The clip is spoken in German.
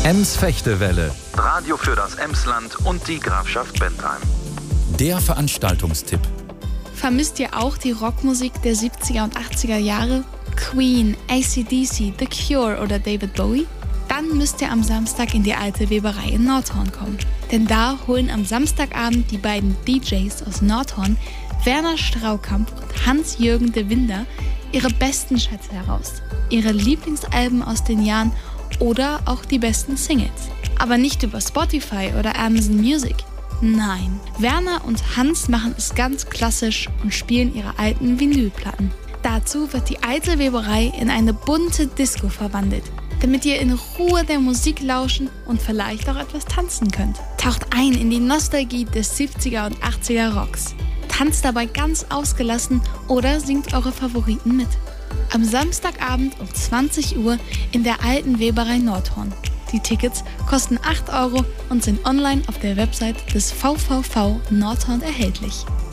Ems-Fechtewelle, Radio für das Emsland und die Grafschaft Bentheim. der Veranstaltungstipp. Vermisst ihr auch die Rockmusik der 70er und 80er Jahre? Queen, AC/DC, The Cure oder David Bowie? Dann müsst ihr am Samstag in die alte Weberei in Nordhorn kommen. Denn da holen am Samstagabend die beiden DJs aus Nordhorn, Werner Straukamp und Hans-Jürgen de Winder, ihre besten Schätze heraus. Ihre Lieblingsalben aus den Jahren oder auch die besten Singles. Aber nicht über Spotify oder Amazon Music. Nein, Werner und Hans machen es ganz klassisch und spielen ihre alten Vinylplatten. Dazu wird die alte Weberei in eine bunte Disco verwandelt, damit ihr in Ruhe der Musik lauschen und vielleicht auch etwas tanzen könnt. Taucht ein in die Nostalgie des 70er und 80er Rocks. Tanzt dabei ganz ausgelassen oder singt eure Favoriten mit. Am Samstagabend um 20 Uhr in der alten Weberei Nordhorn. Die Tickets kosten 8 € und sind online auf der Website des VVV Nordhorn erhältlich.